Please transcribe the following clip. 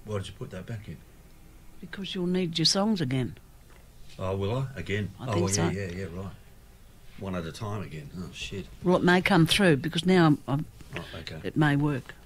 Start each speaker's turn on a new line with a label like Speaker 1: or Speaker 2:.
Speaker 1: Why did you put that back in?
Speaker 2: Because you'll need your songs again.
Speaker 1: Oh, will I? Again?
Speaker 2: I think so.
Speaker 1: Yeah, right. One at a time again. Oh, shit.
Speaker 2: Well, it may come through because now
Speaker 1: Oh, okay.
Speaker 2: it may work.